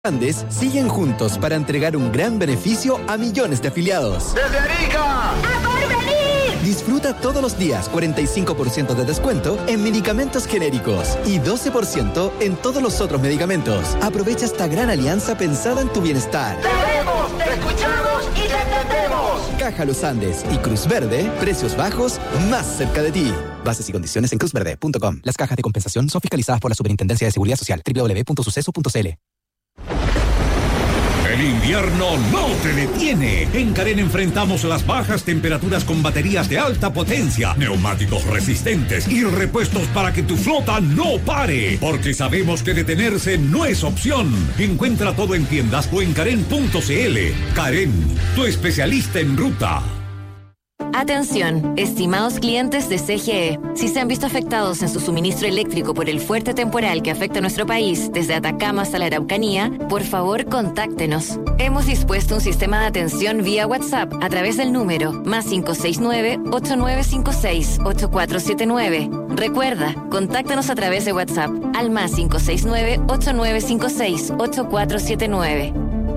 Andes siguen juntos para entregar un gran beneficio a millones de afiliados. ¡Desde Arica! ¡A Porvenir! Disfruta todos los días 45% de descuento en medicamentos genéricos y 12% en todos los otros medicamentos. Aprovecha esta gran alianza pensada en tu bienestar. ¡Te vemos, te escuchamos y te entendemos! Caja Los Andes y Cruz Verde, precios bajos más cerca de ti. Bases y condiciones en cruzverde.com. Las cajas de compensación son fiscalizadas por la Superintendencia de Seguridad Social. www.suceso.cl. El invierno no te detiene. En Carén enfrentamos las bajas temperaturas con baterías de alta potencia, neumáticos resistentes y repuestos para que tu flota no pare. Porque sabemos que detenerse no es opción. Encuentra todo en tiendas o en Carén.cl. Carén, tu especialista en ruta. Atención, estimados clientes de CGE. Si se han visto afectados en su suministro eléctrico por el fuerte temporal que afecta a nuestro país, desde Atacama hasta la Araucanía, por favor, contáctenos. Hemos dispuesto un sistema de atención vía WhatsApp a través del número +569-8956-8479. Recuerda, contáctanos a través de WhatsApp al +569-8956-8479.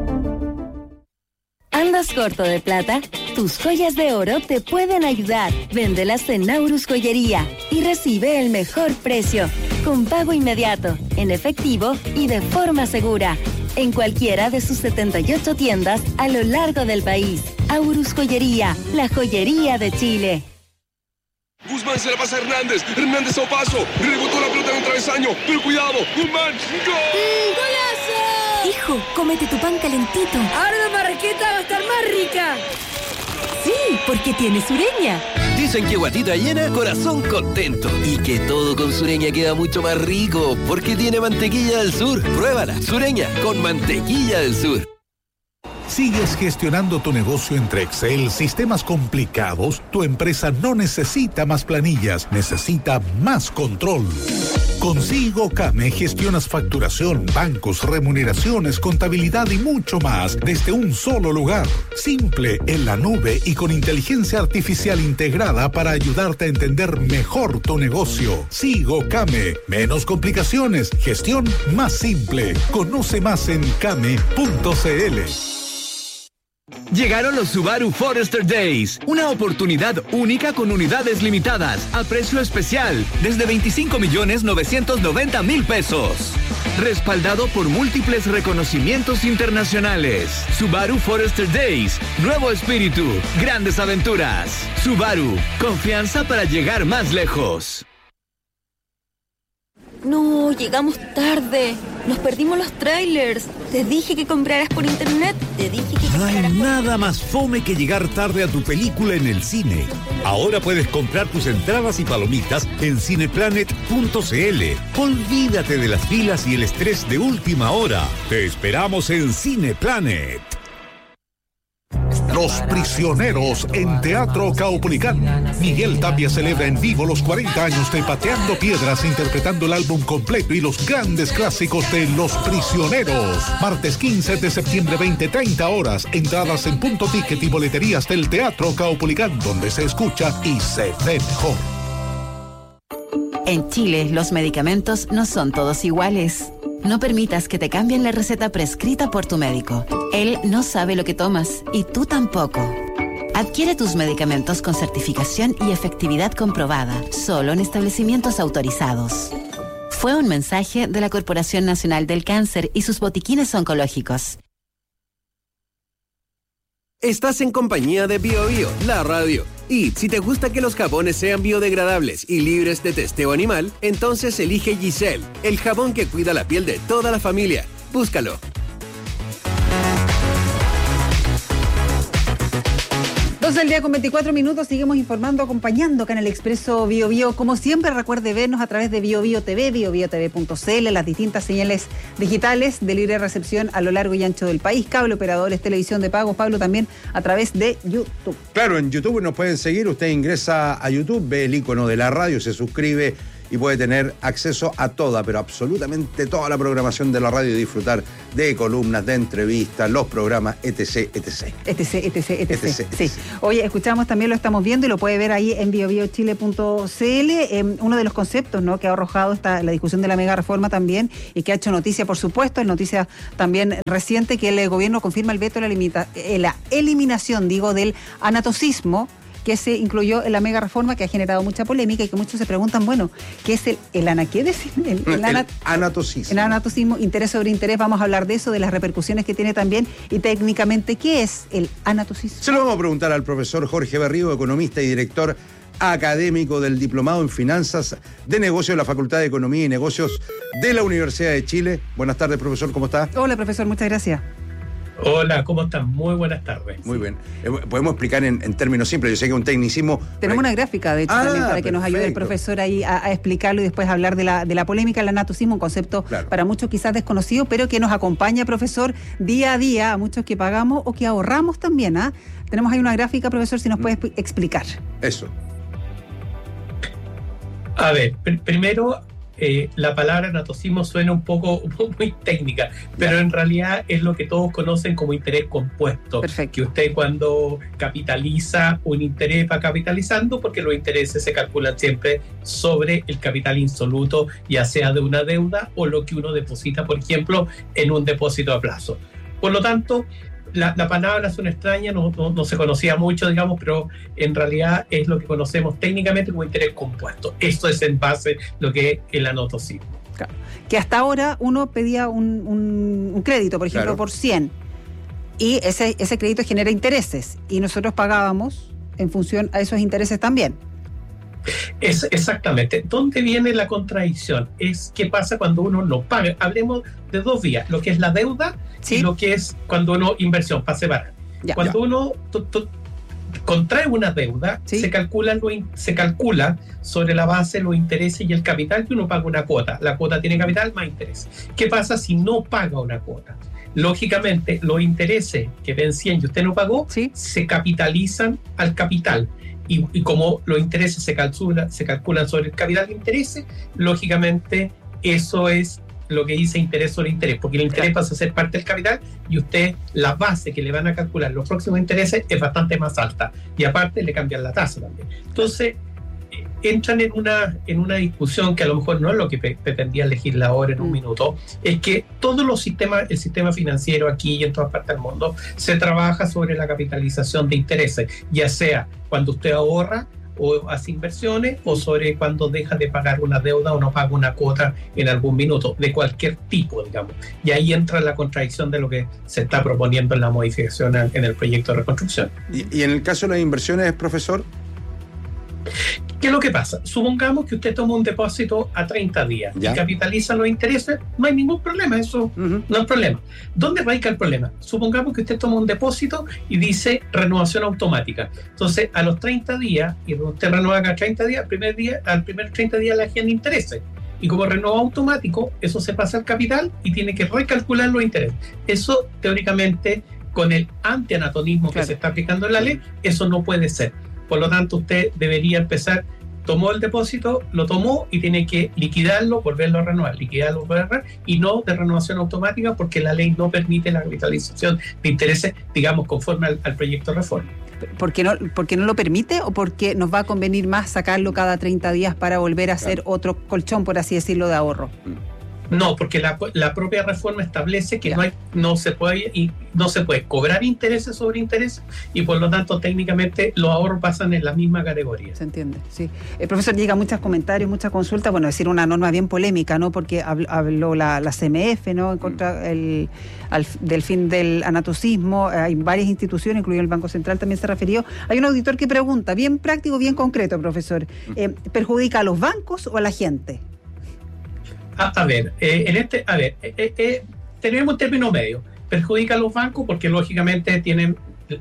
¿Andas corto de plata? Tus joyas de oro te pueden ayudar. Véndelas en Naurus Joyería y recibe el mejor precio, con pago inmediato, en efectivo y de forma segura, en cualquiera de sus 78 tiendas a lo largo del país. Aurus Joyería, la joyería de Chile. Guzmán se la pasa a Hernández. Hernández a Opaso. Rebotó la pelota en el travesaño. Pero cuidado. Guzmán. ¡Gol! ¡Golazo! Hijo, cómete tu pan calentito. Ahora la marraqueta va a estar más rica. Sí, porque tiene Sureña. Dicen que guatita llena, corazón contento. Y que todo con Sureña queda mucho más rico, porque tiene mantequilla del sur. Pruébala, Sureña, con mantequilla del sur. ¿Sigues gestionando tu negocio entre Excel, sistemas complicados? Tu empresa no necesita más planillas, necesita más control. Con Sigo Came gestionas facturación, bancos, remuneraciones, contabilidad y mucho más desde un solo lugar. Simple, en la nube y con inteligencia artificial integrada para ayudarte a entender mejor tu negocio. Sigo Came. Menos complicaciones, gestión más simple. Conoce más en came.cl. Llegaron los Subaru Forester Days, una oportunidad única con unidades limitadas, a precio especial, desde 25.990.000 pesos. Respaldado por múltiples reconocimientos internacionales. Subaru Forester Days, nuevo espíritu, grandes aventuras. Subaru, confianza para llegar más lejos. No, llegamos tarde. Nos perdimos los trailers. Te dije que compraras por internet. No hay nada más fome que llegar tarde a tu película en el cine. Ahora puedes comprar tus entradas y palomitas en cineplanet.cl. Olvídate de las filas y el estrés de última hora. Te esperamos en Cineplanet. Los Prisioneros en Teatro Caupolicán. Miguel Tapia celebra en vivo los 40 años de Pateando Piedras, interpretando el álbum completo y los grandes clásicos de Los Prisioneros. Martes 15 de septiembre, 20:30 horas. Entradas en Punto Ticket y boleterías del Teatro Caupolicán, donde se escucha y se ve mejor. En Chile, los medicamentos no son todos iguales. No permitas que te cambien la receta prescrita por tu médico. Él no sabe lo que tomas y tú tampoco. Adquiere tus medicamentos con certificación y efectividad comprobada, solo en establecimientos autorizados. Fue un mensaje de la Corporación Nacional del Cáncer y sus botiquines oncológicos. Estás en compañía de BioBio, la radio. Y si te gusta que los jabones sean biodegradables y libres de testeo animal, entonces elige Giselle, el jabón que cuida la piel de toda la familia. Búscalo. 12 del día con 24 minutos, seguimos informando, acompañando acá en el Expreso BioBio. Como siempre, recuerde vernos a través de BioBio TV, biobiotv.cl, las distintas señales digitales de libre recepción a lo largo y ancho del país, cable, operadores, televisión de pago, Pablo, también a través de YouTube. Claro, en YouTube nos pueden seguir, usted ingresa a YouTube, ve el icono de la radio, se suscribe y puede tener acceso a toda, pero absolutamente toda la programación de la radio y disfrutar de columnas, de entrevistas, los programas, etc. Sí. Oye, escuchamos también, lo estamos viendo y lo puede ver ahí en biobiochile.cl. Uno de los conceptos, ¿no?, que ha arrojado la discusión de la mega reforma también y que ha hecho noticia, por supuesto, es noticia también reciente, que el gobierno confirma el veto a la eliminación, del anatocismo, que se incluyó en la mega reforma, que ha generado mucha polémica y que muchos se preguntan, bueno, ¿qué es el anatocismo? El anatocismo, interés sobre interés. Vamos a hablar de eso, de las repercusiones que tiene también y técnicamente, ¿qué es el anatocismo? Se lo vamos a preguntar al profesor Jorge Berrío, economista y director académico del Diplomado en Finanzas de Negocios de la Facultad de Economía y Negocios de la Universidad de Chile. Buenas tardes, profesor, ¿cómo está? Hola, profesor, muchas gracias. Hola, ¿cómo están? Muy buenas tardes. Muy bien. Podemos explicar en términos simples, yo sé que es un tecnicismo. Tenemos una gráfica, de hecho, también para que nos ayude el profesor ahí a explicarlo y después hablar de la polémica del anatocismo, un concepto para muchos quizás desconocido, pero que nos acompaña, profesor, día a día, a muchos que pagamos o que ahorramos también. Tenemos ahí una gráfica, profesor, si nos puede explicar. Eso. A ver, primero, la palabra anatocismo suena un poco muy técnica, pero en realidad es lo que todos conocen como interés compuesto. Perfecto. Que usted cuando capitaliza un interés va capitalizando, porque los intereses se calculan siempre sobre el capital insoluto, ya sea de una deuda o lo que uno deposita, por ejemplo, en un depósito a plazo. Por lo tanto, la palabra suena extraña, no se conocía mucho, digamos, pero en realidad es lo que conocemos técnicamente como interés compuesto. Esto es en base lo que es el anatocismo. Claro. Que hasta ahora uno pedía un crédito, por ejemplo, por 100, y ese crédito genera intereses, y nosotros pagábamos en función a esos intereses también. Exactamente. ¿Dónde viene la contradicción? Es qué pasa cuando uno no paga. Hablemos de dos vías, lo que es la deuda y lo que es cuando uno inversión, para separar. Cuando uno contrae una deuda, se calcula sobre la base los intereses y el capital, que uno paga una cuota. La cuota tiene capital más interés. ¿Qué pasa si no paga una cuota? Lógicamente, los intereses que vencían y usted no pagó, se capitalizan al capital. Y como los intereses se calculan sobre el capital de intereses, lógicamente eso es lo que dice interés sobre interés, porque el interés pasa a ser parte del capital y usted, la base que le van a calcular los próximos intereses es bastante más alta, y aparte le cambian la tasa también. Entonces entran en una discusión que a lo mejor no es lo que pretendía el legislador en un minuto, es que todos los sistemas, el sistema financiero aquí y en todas partes del mundo, se trabaja sobre la capitalización de intereses, ya sea cuando usted ahorra o hace inversiones, o sobre cuando deja de pagar una deuda o no paga una cuota en algún minuto, de cualquier tipo, digamos. Y ahí entra la contradicción de lo que se está proponiendo en la modificación en el proyecto de reconstrucción. ¿Y en el caso de las inversiones, profesor? ¿Qué es lo que pasa? Supongamos que usted toma un depósito a 30 días y capitaliza los intereses, no hay ningún problema, eso no es problema. ¿Dónde radica el problema? Supongamos que usted toma un depósito y dice renovación automática. Entonces, a los 30 días, y usted renueva cada 30 días, al primer 30 días le asignan intereses. Y como renueva automático, eso se pasa al capital y tiene que recalcular los intereses. Eso, teóricamente, con el antianatonismo que se está aplicando en la ley, eso no puede ser. Por lo tanto, usted debería empezar, tomó el depósito, lo tomó y tiene que liquidarlo, volverlo a renovar, y no de renovación automática, porque la ley no permite la capitalización de intereses, digamos, conforme al proyecto de reforma. ¿Por qué no lo permite, o porque nos va a convenir más sacarlo cada 30 días para volver a hacer otro colchón, por así decirlo, de ahorro? No, porque la propia reforma establece que no se puede cobrar intereses sobre intereses, y por lo tanto técnicamente los ahorros pasan en la misma categoría. Se entiende, sí. Profesor, llega muchos comentarios, muchas consultas, bueno, decir una norma bien polémica, ¿no? Porque habló la CMF, ¿no? En contra del fin del anatocismo. Hay varias instituciones, incluido el Banco Central, también se refirió. Hay un auditor que pregunta, bien práctico, bien concreto, profesor, ¿perjudica a los bancos o a la gente? Tenemos un término medio. Perjudica a los bancos porque lógicamente tienen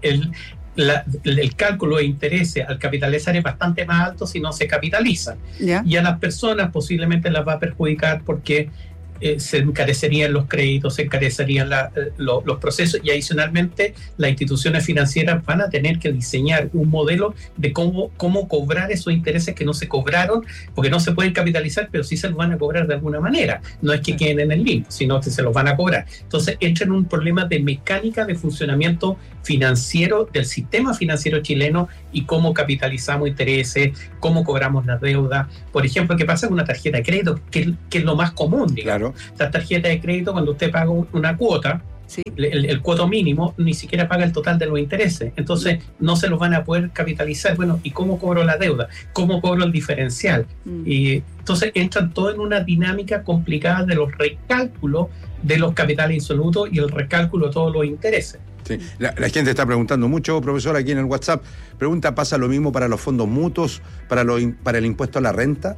el cálculo de intereses al capitalizar es bastante más alto si no se capitalizan. Y a las personas posiblemente las va a perjudicar porque se encarecerían los créditos, se encarecerían los procesos, y adicionalmente las instituciones financieras van a tener que diseñar un modelo de cómo cobrar esos intereses que no se cobraron, porque no se pueden capitalizar, pero sí se los van a cobrar de alguna manera. No es que queden en el limbo, sino que se los van a cobrar. Entonces entra en un problema de mecánica de funcionamiento financiero del sistema financiero chileno y cómo capitalizamos intereses, cómo cobramos la deuda. Por ejemplo, ¿qué pasa con una tarjeta de crédito? Que es lo más común, digamos. Claro. La tarjeta de crédito, cuando usted paga una cuota, sí, el cuoto mínimo, ni siquiera paga el total de los intereses. Entonces, no se los van a poder capitalizar. Bueno, ¿y cómo cobro la deuda? ¿Cómo cobro el diferencial? Y entonces entran todo en una dinámica complicada de los recálculos de los capitales insolutos y el recálculo de todos los intereses. Sí. La gente está preguntando mucho, profesor, aquí en el WhatsApp. Pregunta, ¿pasa lo mismo para los fondos mutuos, para el impuesto a la renta?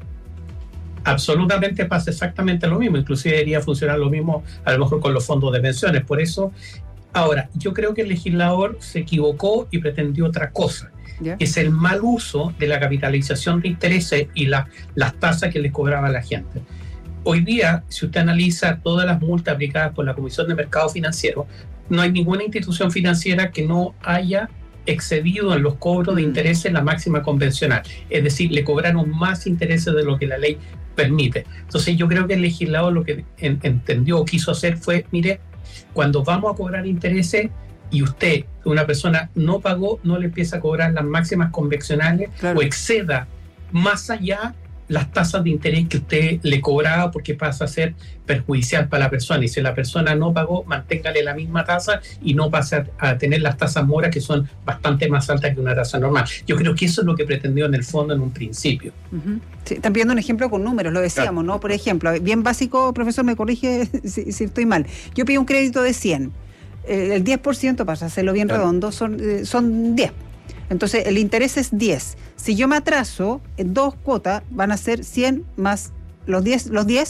Absolutamente pasa exactamente lo mismo. Inclusive debería funcionar lo mismo a lo mejor con los fondos de pensiones. Por eso, ahora, yo creo que el legislador se equivocó y pretendió otra cosa. ¿Ya? Es el mal uso de la capitalización de intereses y las tasas que le cobraba a la gente. Hoy día, si usted analiza todas las multas aplicadas por la Comisión de Mercado Financiero, no hay ninguna institución financiera que no haya excedido en los cobros de intereses la máxima convencional. Es decir, le cobraron más intereses de lo que la ley permite. Entonces yo creo que el legislador lo que entendió o quiso hacer fue, mire, cuando vamos a cobrar intereses y usted, una persona, no pagó, no le empieza a cobrar las máximas convencionales, claro, o exceda más allá las tasas de interés que usted le cobraba, porque pasa a ser perjudicial para la persona. Y si la persona no pagó, manténgale la misma tasa y no pasa a tener las tasas moras, que son bastante más altas que una tasa normal. Yo creo que eso es lo que pretendió en el fondo en un principio. Uh-huh. Sí, están pidiendo un ejemplo con números, lo decíamos, claro, ¿no? Por ejemplo, bien básico, profesor, me corrige si estoy mal. Yo pido un crédito de 100. El 10%, para hacerlo bien, claro, redondo, son 10. Entonces, el interés es 10. Si yo me atraso, en 2 cuotas van a ser 100 más los 10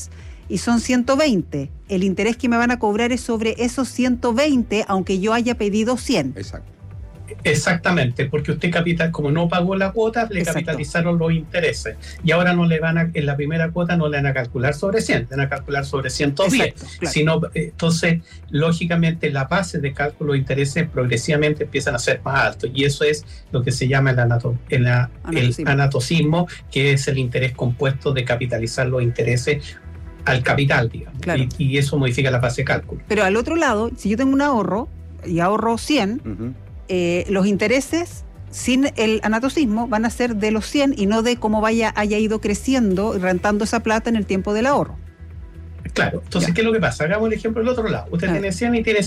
y son 120. El interés que me van a cobrar es sobre esos 120, aunque yo haya pedido 100. Exacto. Exactamente, porque usted como no pagó la cuota, le Exacto. capitalizaron los intereses. Y ahora no le van en la primera cuota no le van a calcular sobre 100, le van a calcular sobre 110. Exacto, claro. Sino, entonces, lógicamente, la base de cálculo de intereses progresivamente empiezan a ser más altos. Y eso es lo que se llama el anatocismo, que es el interés compuesto de capitalizar los intereses al capital, digamos. Claro. Y eso modifica la base de cálculo. Pero al otro lado, si yo tengo un ahorro y ahorro 100, uh-huh, los intereses sin el anatocismo van a ser de los 100 y no de cómo haya ido creciendo y rentando esa plata en el tiempo del ahorro. Claro, entonces, ¿qué es lo que pasa? Hagamos el ejemplo del otro lado. Usted tiene 100 y tiene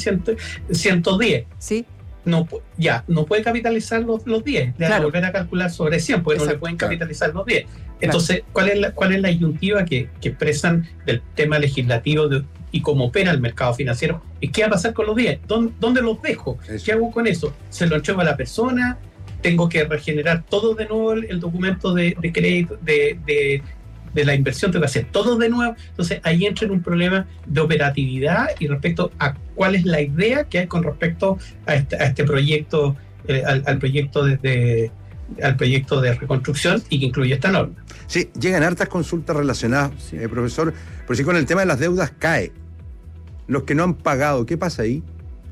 110. Sí. No puede capitalizar los 10, le van a volver a calcular sobre 100, porque Exacto. no le pueden capitalizar los 10. Entonces, ¿cuál es la disyuntiva que expresan del tema legislativo y cómo opera el mercado financiero? ¿Y qué va a pasar con los 10? ¿Dónde los dejo? Eso. ¿Qué hago con eso? ¿Se lo entrego a la persona? ¿Tengo que regenerar todo de nuevo el documento de crédito, de la inversión? ¿Tengo que hacer todo de nuevo? Entonces ahí entra en un problema de operatividad y respecto a cuál es la idea que hay con respecto a este proyecto, al proyecto de reconstrucción y que incluye esta norma. Sí, llegan hartas consultas relacionadas, sí. Profesor, pero si con el tema de las deudas cae, los que no han pagado, ¿qué pasa ahí?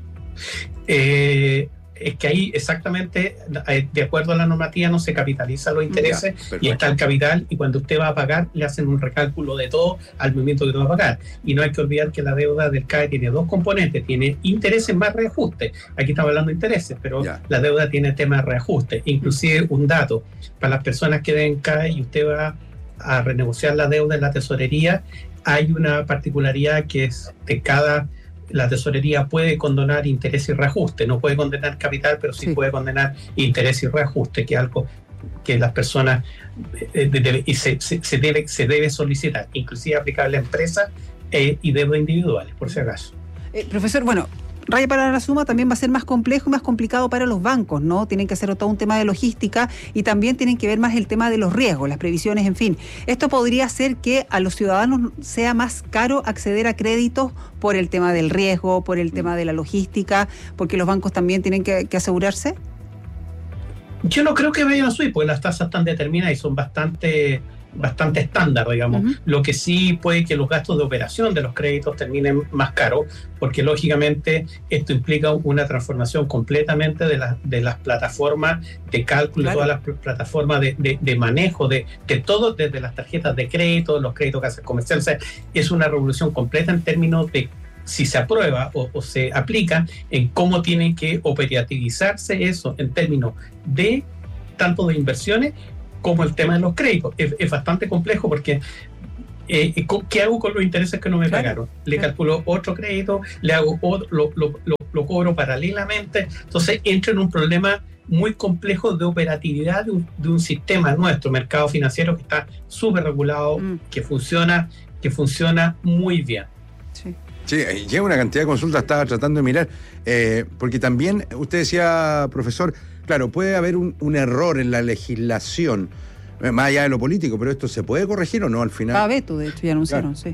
Es que ahí exactamente, de acuerdo a la normativa, no se capitalizan los intereses y está el capital, y cuando usted va a pagar le hacen un recálculo de todo al momento que usted va a pagar. Y no hay que olvidar que la deuda del CAE tiene 2 componentes, tiene intereses más reajuste. Aquí estamos hablando de intereses, pero la deuda tiene tema de reajuste. Inclusive un dato, para las personas que deben CAE y usted va a renegociar la deuda en la tesorería, hay una particularidad que es la tesorería puede condonar interés y reajuste, no puede condenar capital, pero sí puede condenar interés y reajuste, que es algo que las personas se debe solicitar, inclusive aplicable a empresas y deudas individuales, por si acaso. Profesor, bueno, raya para la suma, también va a ser más complejo y más complicado para los bancos, ¿no? Tienen que hacer todo un tema de logística y también tienen que ver más el tema de los riesgos, las previsiones, en fin. Esto podría hacer que a los ciudadanos sea más caro acceder a créditos por el tema del riesgo, por el tema de la logística, porque los bancos también tienen que asegurarse. Yo no creo que vayan a subir, porque las tasas están determinadas y son bastante bastante estándar, digamos. Lo que sí puede que los gastos de operación de los créditos terminen más caros, porque lógicamente esto implica una transformación completamente de las plataformas de cálculo, todas las plataformas de manejo de todo, desde las tarjetas de crédito, los créditos casas comerciales. O sea, es una revolución completa en términos de si se aprueba o se aplica, en cómo tiene que operativizarse eso en términos de tanto de inversiones como el tema de los créditos. Es bastante complejo porque ¿qué hago con los intereses que no me pagaron? Le calculo otro crédito, le hago lo cobro paralelamente. Entonces entra en un problema muy complejo de operatividad de un sistema nuestro, mercado financiero, que está súper regulado, que funciona muy bien. Sí, llega una cantidad de consultas, estaba tratando de mirar, porque también, usted decía, profesor, claro, puede haber un error en la legislación, más allá de lo político, pero ¿esto se puede corregir o no al final? Veto, de hecho, ya anunciaron, sí.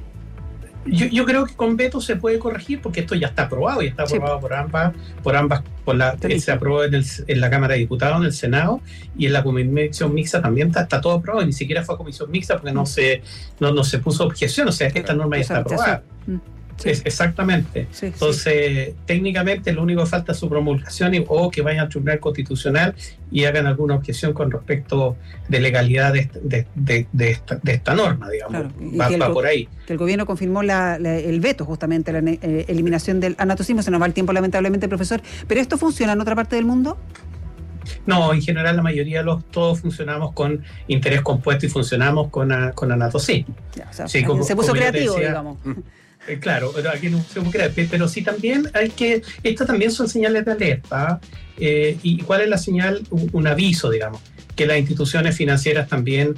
Yo creo que con veto se puede corregir, porque esto ya está aprobado, y está aprobado por ambas, se aprobó en la Cámara de Diputados, en el Senado, y en la Comisión Mixta también está todo aprobado, y ni siquiera fue a Comisión Mixta porque no se puso objeción, o sea, esta norma ya está aprobada. Exactamente. Entonces, técnicamente lo único que falta es su promulgación o que vayan al Tribunal Constitucional y hagan alguna objeción con respecto de legalidad de esta norma, digamos. Claro, va por ahí. Que el gobierno confirmó el veto, justamente, la eliminación del anatocismo. Se nos va el tiempo, lamentablemente, profesor. ¿Pero esto funciona en otra parte del mundo? No, en general la mayoría todos funcionamos con interés compuesto y funcionamos con anatocismo. Se puso creativo, digamos. Claro, aquí no se puede creer, pero sí también estas también son señales de alerta. ¿Y cuál es la señal? Un aviso, digamos, que las instituciones financieras también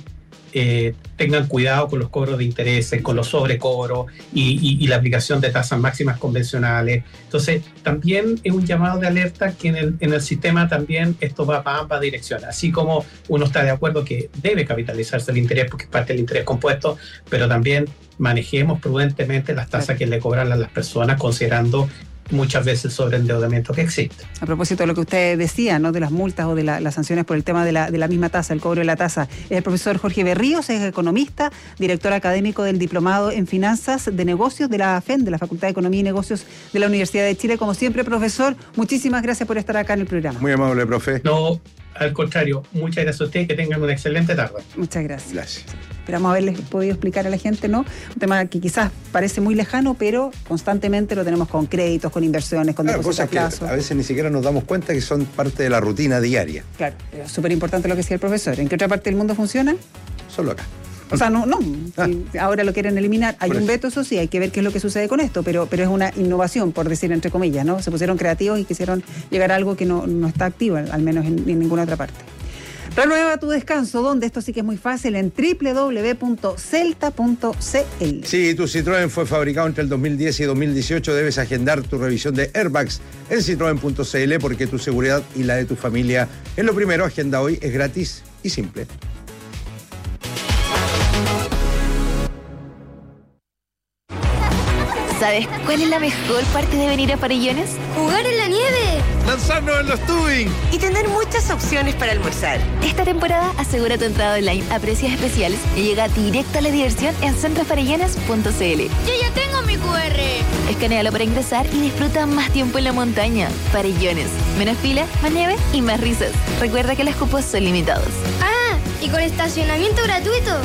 tengan cuidado con los cobros de intereses, con los sobrecobros y la aplicación de tasas máximas convencionales. Entonces, también es un llamado de alerta que en el sistema también esto va para ambas direcciones. Así como uno está de acuerdo que debe capitalizarse el interés porque es parte del interés compuesto, pero también manejemos prudentemente las tasas que le cobran a las personas, considerando muchas veces el sobreendeudamiento que existe. A propósito de lo que usted decía, ¿no?, de las multas o de las sanciones por el tema de la misma tasa, el cobro de la tasa, el profesor Jorge Berríos es economista, director académico del Diplomado en Finanzas de Negocios de la FEN, de la Facultad de Economía y Negocios de la Universidad de Chile. Como siempre, profesor, muchísimas gracias por estar acá en el programa. Muy amable, profe. No, al contrario, muchas gracias a ustedes, que tengan una excelente tarde. Muchas gracias. Esperamos haberles podido explicar a la gente, ¿no? Un tema que quizás parece muy lejano, pero constantemente lo tenemos con créditos, con inversiones, con depósitos a plazo. A veces ni siquiera nos damos cuenta que son parte de la rutina diaria. Claro, es súper importante lo que decía el profesor. ¿En qué otra parte del mundo funciona? Solo acá. O sea, no. Si ahora lo quieren eliminar. Hay un veto, eso sí, hay que ver qué es lo que sucede con esto, pero es una innovación, por decir entre comillas, ¿no? Se pusieron creativos y quisieron llegar a algo que no está activo, al menos en ninguna otra parte. Renueva tu descanso, donde esto sí que es muy fácil, en www.celta.cl. Si tu Citroën fue fabricado entre el 2010 y 2018, debes agendar tu revisión de airbags en citroen.cl, porque tu seguridad y la de tu familia es lo primero. Agenda hoy, es gratis y simple. ¿Sabes cuál es la mejor parte de venir a Farellones? ¡Jugar en la nieve! ¡Lanzarnos en los tubing! Y tener muchas opciones para almorzar. Esta temporada asegura tu entrada online a precios especiales y llega directo a la diversión en centrofarellones.cl. ¡Yo ya tengo mi QR! Escanéalo para ingresar y disfruta más tiempo en la montaña. Farellones. Menos fila, más nieve y más risas. Recuerda que los cupos son limitados. ¡Ah! ¿Y con estacionamiento gratuito?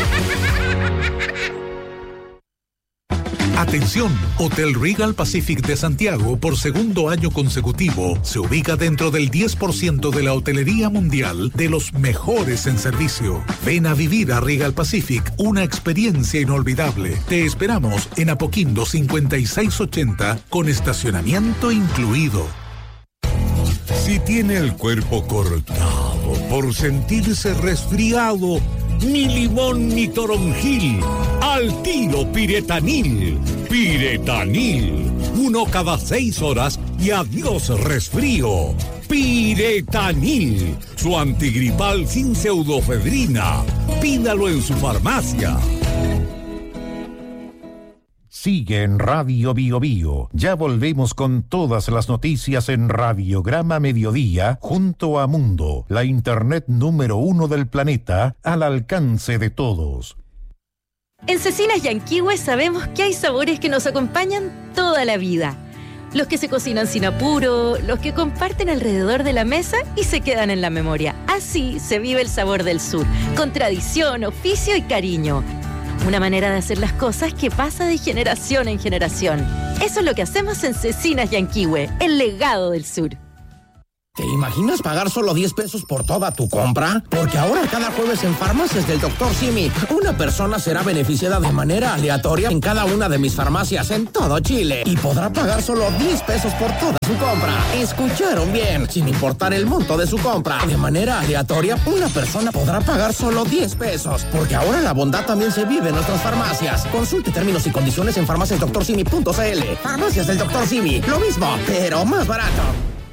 Atención, Hotel Regal Pacific de Santiago, por segundo año consecutivo, se ubica dentro del 10% de la hotelería mundial de los mejores en servicio. Ven a vivir a Regal Pacific una experiencia inolvidable. Te esperamos en Apoquindo 5680 con estacionamiento incluido. Si tiene el cuerpo cortado por sentirse resfriado, ni limón ni toronjil, al tiro Piretanil. Piretanil, 1 cada 6 horas y adiós resfrío. Piretanil, su antigripal sin pseudofedrina. Pídalo en su farmacia. sigue en Radio Bio Bio. Ya volvemos con todas las noticias en Radiograma Mediodía, junto a Mundo, la internet número 1 del planeta, al alcance de todos. En Cecinas Yanquihue sabemos que hay sabores que nos acompañan toda la vida. Los que se cocinan sin apuro, los que comparten alrededor de la mesa y se quedan en la memoria. Así se vive el sabor del sur, con tradición, oficio y cariño. Una manera de hacer las cosas que pasa de generación en generación. Eso es lo que hacemos en Cecinas Yanquihue, el legado del sur. ¿Te imaginas pagar solo 10 pesos por toda tu compra? Porque ahora cada jueves en Farmacias del Dr. Simi, una persona será beneficiada de manera aleatoria en cada una de mis farmacias en todo Chile y podrá pagar solo 10 pesos por toda su compra. ¿Escucharon bien? Sin importar el monto de su compra. De manera aleatoria, una persona podrá pagar solo 10 pesos. Porque ahora la bondad también se vive en nuestras farmacias. Consulte términos y condiciones en farmaciasdoctorsimi.cl. Farmacias del Dr. Simi. Lo mismo, pero más barato.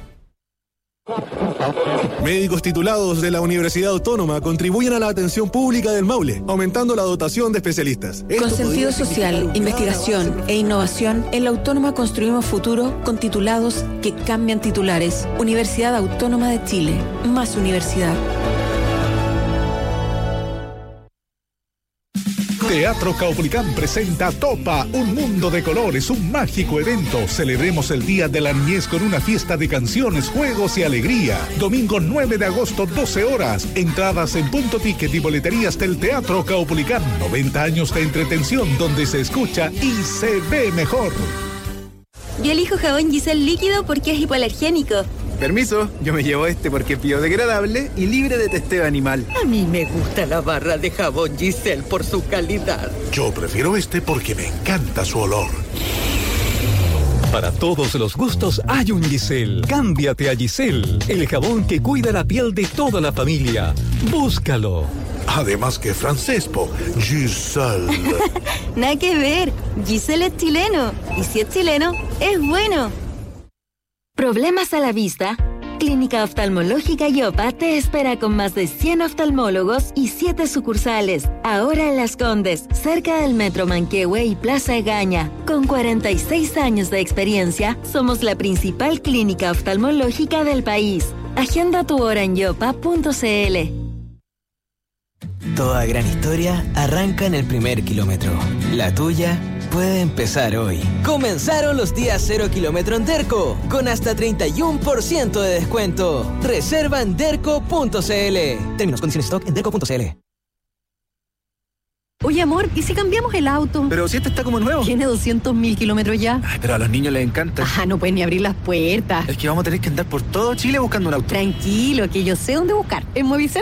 Médicos titulados de la Universidad Autónoma contribuyen a la atención pública del Maule, aumentando la dotación de especialistas. Con sentido social, investigación e innovación, en la Autónoma construimos futuro con titulados que cambian titulares. Universidad Autónoma de Chile. Más universidad. Teatro Caupolicán presenta Topa, un mundo de colores, un mágico evento. Celebremos el Día de la Niñez con una fiesta de canciones, juegos y alegría. Domingo 9 de agosto, 12 horas. Entradas en Punto Ticket y boleterías del Teatro Caupolicán. 90 años de entretención donde se escucha y se ve mejor. Yo elijo jabón Giselle líquido porque es hipoalergénico. Permiso, yo me llevo este porque es biodegradable y libre de testeo animal. A mí me gusta la barra de jabón Giselle por su calidad. Yo prefiero este porque me encanta su olor. Para todos los gustos hay un Giselle. Cámbiate a Giselle, el jabón que cuida la piel de toda la familia. Búscalo. Además que francés, Giselle. Nada que ver, Giselle es chileno. Y si es chileno, es bueno. ¿Problemas a la vista? Clínica Oftalmológica Yopa te espera con más de 100 oftalmólogos y 7 sucursales. Ahora en Las Condes, cerca del Metro Manquehue y Plaza Egaña. Con 46 años de experiencia, somos la principal clínica oftalmológica del país. Agenda tu hora en yopa.cl. Toda gran historia arranca en el primer kilómetro. La tuya puede empezar hoy. Comenzaron los días 0 kilómetro en Derco, con hasta 31% de descuento. Reserva en derco.cl. Términos, condiciones, stock en derco.cl. Oye, amor, ¿y si cambiamos el auto? Pero si este está como nuevo. Tiene 200.000 kilómetros ya. Ay, pero a los niños les encanta. No pueden ni abrir las puertas. Es que vamos a tener que andar por todo Chile buscando un auto. Tranquilo, que yo sé dónde buscar. En Movicentro